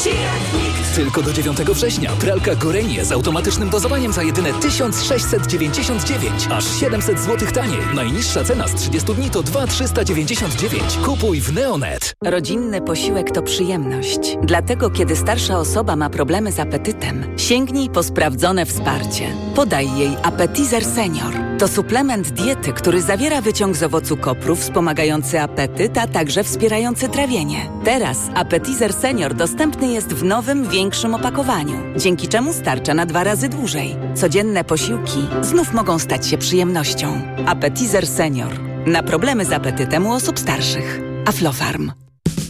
jak nikt. Tylko do 9 września pralka Gorenie z automatycznym dozowaniem za jedyne 1699, aż 700 zł taniej. Najniższa cena z 30 dni to 2399. Kupuj w Neonet. Rodzinny posiłek to przyjemność. Dlatego, kiedy starsza osoba ma problemy z apetytem, sięgnij po sprawdzone wsparcie. Podaj jej Appetizer Senior. To suplement diety, który zawiera wyciąg z owocu kopru wspomagający apetyt, a także wspierający trawienie. Teraz Appetizer Senior dostępny jest w nowym, większym opakowaniu, dzięki czemu starcza na 2 razy dłużej. Codzienne posiłki znów mogą stać się przyjemnością. Appetizer Senior. Na problemy z apetytem u osób starszych. Aflofarm.